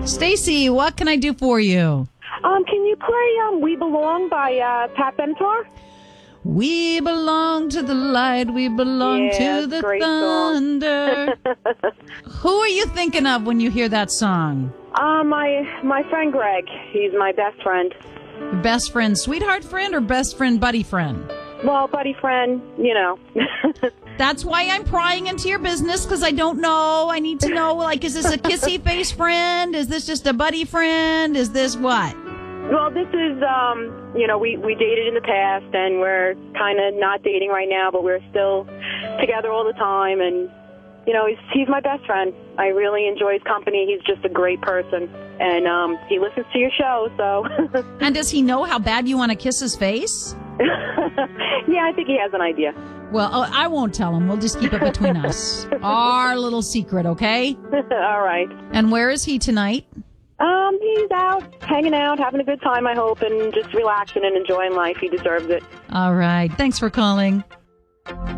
Stacy, what can I do for you? Can you play We Belong by Pat Benatar? We belong to the light, we belong to the great thunder. Who are you thinking of when you hear that song? My friend Greg. He's my best friend. Your best friend, sweetheart friend, or best friend, buddy friend? Well, buddy friend, you know. That's why I'm prying into your business, because I don't know. I need to know, like, is this a kissy face friend? Is this just a buddy friend? Is this what? Well, this is, we dated in the past, and we're kind of not dating right now, but we're still together all the time, and, you know, he's my best friend. I really enjoy his company. He's just a great person, and he listens to your show, so. And does he know how bad you want to kiss his face? Yeah, I think he has an idea. Well, I won't tell him. We'll just keep it between us. Our little secret, okay? All right. And where is he tonight? He's out, hanging out, having a good time, I hope, and just relaxing and enjoying life. He deserves it. All right. Thanks for calling.